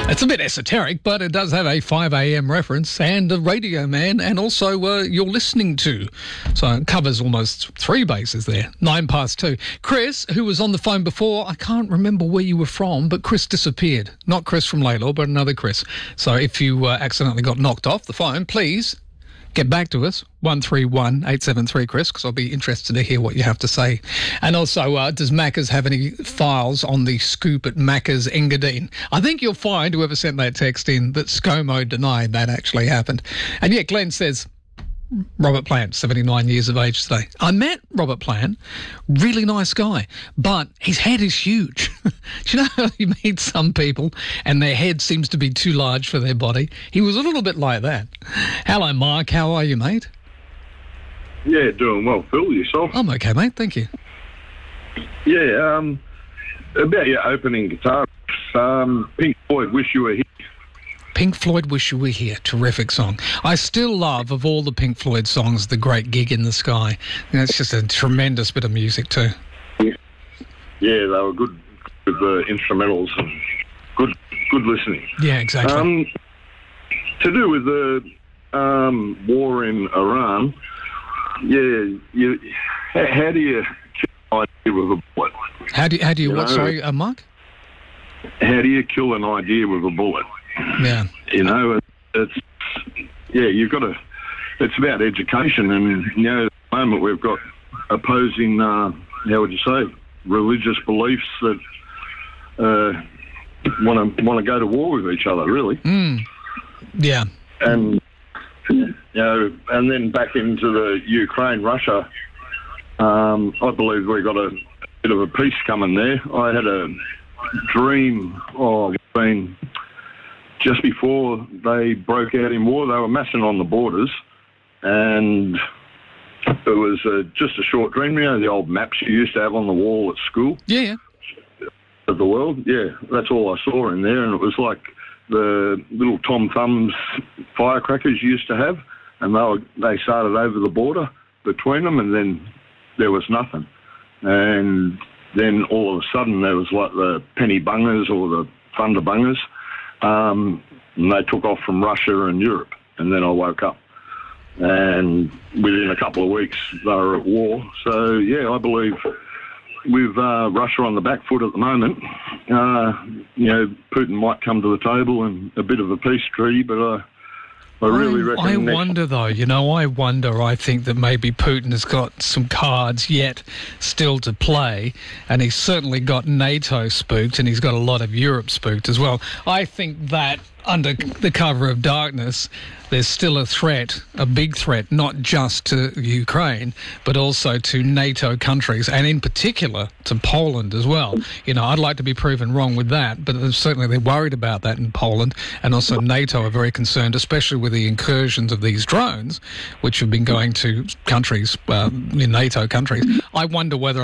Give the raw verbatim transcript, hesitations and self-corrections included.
It's a bit esoteric, but it does have a five a.m. reference and a Radio Man, and also uh, You're Listening To. So it covers almost three bases there. Nine past two. Chris, who was on the phone before, I can't remember where you were from, but Chris disappeared. Not Chris from Laylaw, but another Chris. So if you uh, accidentally got knocked off the phone, please get back to us, one three one eight seven three, Chris, because I'll be interested to hear what you have to say. And also, uh, does Macca's have any files on the scoop at Macca's Engadine? I think you'll find, whoever sent that text in, that ScoMo denied that actually happened. And yet Glenn says, Robert Plant, seventy-nine years of age today. I met Robert Plant, really nice guy, but his head is huge. Do you know how you meet some people and their head seems to be too large for their body? He was a little bit like that. Hello, Mark. How are you, mate? Yeah, doing well, Phil. Yourself? I'm okay, mate. Thank you. Yeah, um, about your opening guitar, um, Pink Floyd, Wish You Were Here. Pink Floyd, Wish You Were Here. Terrific song. I still love, of all the Pink Floyd songs, The Great Gig in the Sky. You know, it's just a tremendous bit of music too. Yeah, they were good with the instrumentals and good good listening. Yeah, exactly. Um, to do with the um, war in Iran, yeah, you, how, how do you kill an idea with a bullet? How do you, how do you, you what, know, sorry, uh, Mark? How do you kill an idea with a bullet? Yeah. You know, it's, yeah, you've got to, it's about education, and, you know, at the moment we've got opposing, uh, how would you say, religious beliefs that uh, want to want to go to war with each other, really. Mm. Yeah. And, you know, and then back into the Ukraine, Russia, um, I believe we got a bit of a peace coming there. I had a dream, oh, it's been just before they broke out in war. They were massing on the borders, and it was uh, just a short dream. You know, the old maps you used to have on the wall at school? Yeah, yeah. Of the world? Yeah, that's all I saw in there, and it was like the little Tom Thumbs firecrackers you used to have, and they, were, they started over the border between them, and then there was nothing. And then all of a sudden there was like the penny bungers or the thunder bungers, um, and they took off from Russia and Europe. And then I woke up, and within a couple of weeks they were at war. So yeah, I believe with uh, Russia on the back foot at the moment, uh, you know, Putin might come to the table and a bit of a peace treaty, but I, I really I, reckon... I next... wonder, though, you know, I wonder, I think that maybe Putin has got some cards yet still to play, and he's certainly got NATO spooked, and he's got a lot of Europe spooked as well. I think that under the cover of darkness, there's still a threat, a big threat, not just to Ukraine, but also to NATO countries, and in particular to Poland as well. You know, I'd like to be proven wrong with that, but certainly they're worried about that in Poland, and also NATO are very concerned, especially with the incursions of these drones, which have been going to countries, uh, in NATO countries. I wonder whether